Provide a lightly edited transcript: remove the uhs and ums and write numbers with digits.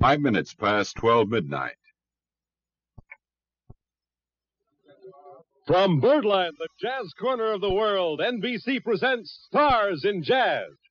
5 minutes past 12 midnight. From Birdland, the jazz corner of the world, NBC presents Stars in Jazz.